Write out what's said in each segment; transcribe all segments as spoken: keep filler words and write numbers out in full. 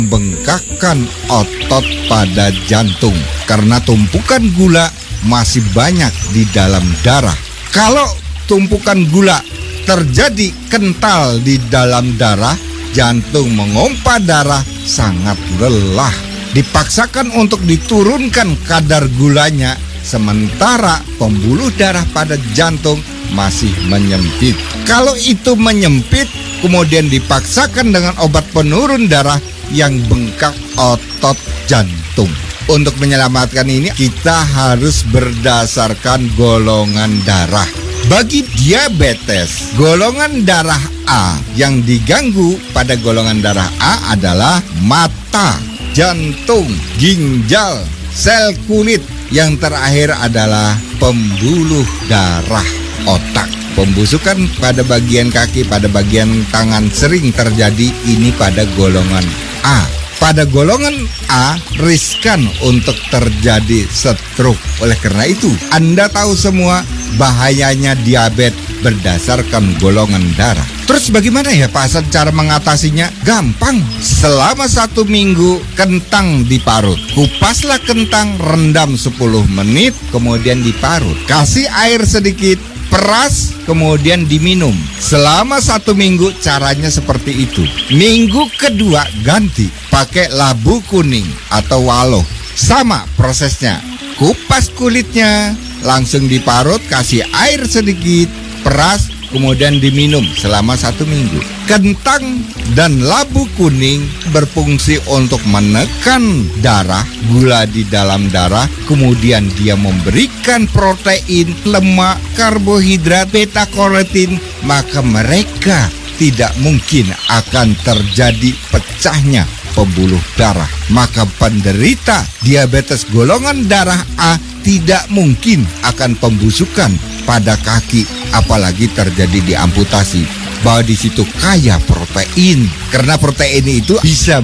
membengkakkan otot pada jantung karena tumpukan gula masih banyak di dalam darah. Kalau tumpukan gula terjadi kental di dalam darah, jantung mengompa darah sangat lelah. Dipaksakan untuk diturunkan kadar gulanya, sementara pembuluh darah pada jantung masih menyempit. Kalau itu menyempit, kemudian dipaksakan dengan obat penurun darah yang bengkak otot jantung. Untuk menyelamatkan ini, kita harus berdasarkan golongan darah. Bagi diabetes, golongan darah A yang diganggu pada golongan darah A adalah mata, jantung, ginjal, sel kulit. Yang terakhir adalah pembuluh darah otak. Pembusukan pada bagian kaki, pada bagian tangan sering terjadi ini pada golongan A. Pada golongan A, riskan untuk terjadi stroke. Oleh karena itu, Anda tahu semua bahayanya diabetes berdasarkan golongan darah. Terus bagaimana ya Pak Hasan cara mengatasinya? Gampang. Selama satu minggu kentang diparut. Kupaslah kentang, rendam sepuluh menit, kemudian diparut. Kasih air sedikit, peras, kemudian diminum. Selama satu minggu caranya seperti itu. Minggu kedua ganti, pakai labu kuning atau waloh. Sama prosesnya. Kupas kulitnya, langsung diparut, kasih air sedikit, peras, kemudian diminum selama satu minggu. Kentang dan labu kuning berfungsi untuk menekan darah, gula di dalam darah, kemudian dia memberikan protein, lemak, karbohidrat, beta karotin, maka mereka tidak mungkin akan terjadi pecahnya pembuluh darah. Maka penderita diabetes golongan darah A tidak mungkin akan pembusukan pada kaki, apalagi terjadi di amputasi. Bahwa di situ kaya protein, karena protein itu bisa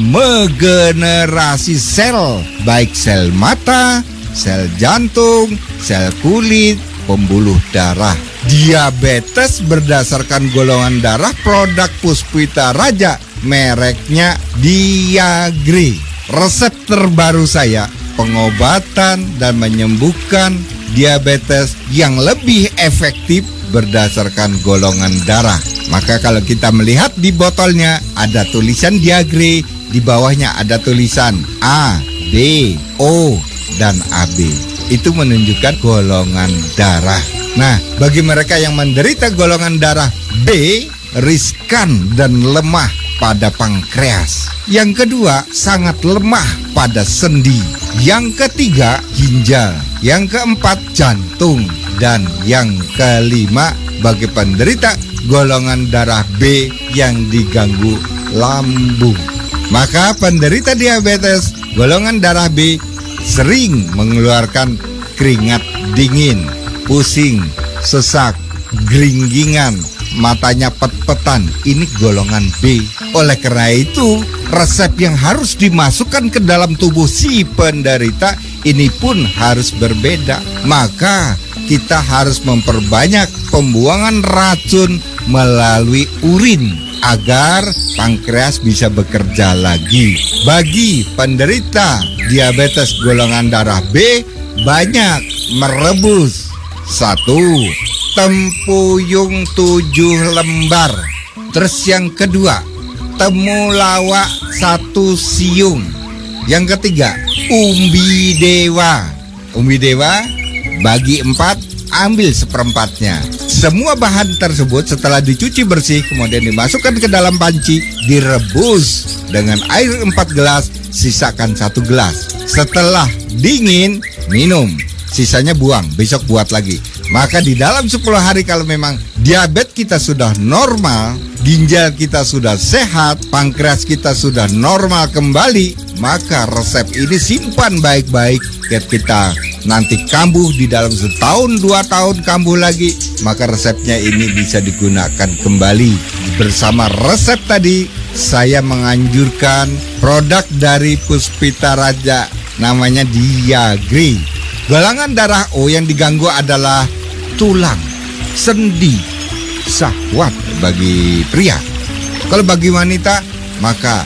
megenerasi sel, baik sel mata, sel jantung, sel kulit, pembuluh darah. Diabetes berdasarkan golongan darah produk Puspita Raja, mereknya Diagri. Resep terbaru saya, pengobatan dan menyembuhkan diabetes yang lebih efektif berdasarkan golongan darah. Maka kalau kita melihat di botolnya ada tulisan Diagri, di bawahnya ada tulisan A, B, O, dan A B. Itu menunjukkan golongan darah. Nah, bagi mereka yang menderita golongan darah B, riskan dan lemah pada pankreas. Yang kedua, sangat lemah pada sendi. Yang ketiga, ginjal. Yang keempat, jantung. Dan yang kelima, bagi penderita golongan darah B yang diganggu lambung. Maka penderita diabetes golongan darah B sering mengeluarkan keringat dingin, pusing, sesak, geringgingan, matanya pet-petan. Ini golongan B. Oleh karena itu, resep yang harus dimasukkan ke dalam tubuh si penderita ini pun harus berbeda. Maka kita harus memperbanyak pembuangan racun melalui urin agar pankreas bisa bekerja lagi. Bagi penderita diabetes golongan darah B, banyak merebus. Satu, tempuyung tujuh lembar. Terus yang kedua, temulawak satu siung. Yang ketiga, umbi dewa. Umbi dewa bagi empat, ambil seperempatnya. Semua bahan tersebut setelah dicuci bersih, kemudian dimasukkan ke dalam panci, direbus dengan air empat gelas, sisakan satu gelas. Setelah dingin, minum. Sisanya buang, besok buat lagi. Maka di dalam sepuluh hari kalau memang diabetes kita sudah normal, ginjal kita sudah sehat, pankreas kita sudah normal kembali, maka resep ini simpan baik-baik. Kita nanti kambuh di dalam setahun, dua tahun kambuh lagi, maka resepnya ini bisa digunakan kembali. Bersama resep tadi, saya menganjurkan produk dari Puspita Raja, namanya Diagri. Golongan darah O yang diganggu adalah tulang, sendi, syahwat bagi pria. Kalau bagi wanita, maka